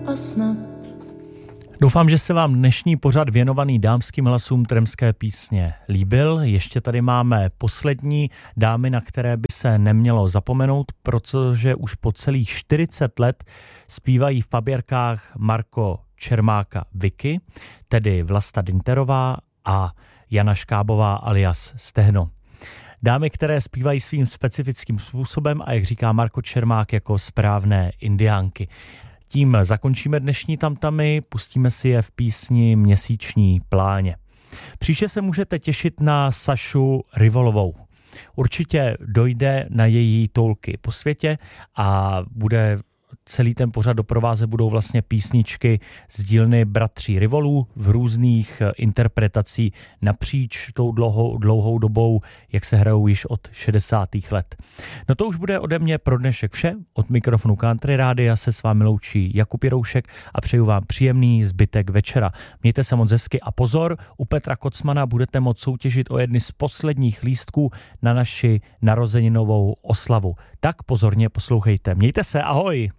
a snad. Doufám, že se vám dnešní pořad věnovaný dámským hlasům Tremské písně líbil. Ještě tady máme poslední dámy, na které by se nemělo zapomenout, protože už po celých 40 let zpívají v paběrkách Marko Čermáka Vicky, tedy Vlasta Dinterová a Jana Škábová alias Stehno. Dámy, které zpívají svým specifickým způsobem a jak říká Marko Čermák, jako správné indiánky. Tím zakončíme dnešní tamtamy, pustíme si je v písni Měsíční pláně. Příště se můžete těšit na Sašu Rivolovou. Určitě dojde na její toulky po světě a bude celý ten pořad doprovázet budou vlastně písničky z dílny bratří Rivolů v různých interpretací napříč tou dlouhou dobou, jak se hrajou již od 60. let. No to už bude ode mě pro dnešek vše. Od mikrofonu Country Rádia se s vámi loučí Jakub Jiroušek a přeju vám příjemný zbytek večera. Mějte se moc hezky a pozor, u Petra Kocmana budete moct soutěžit o jedny z posledních lístků na naši narozeninovou oslavu. Tak pozorně poslouchejte. Mějte se, ahoj!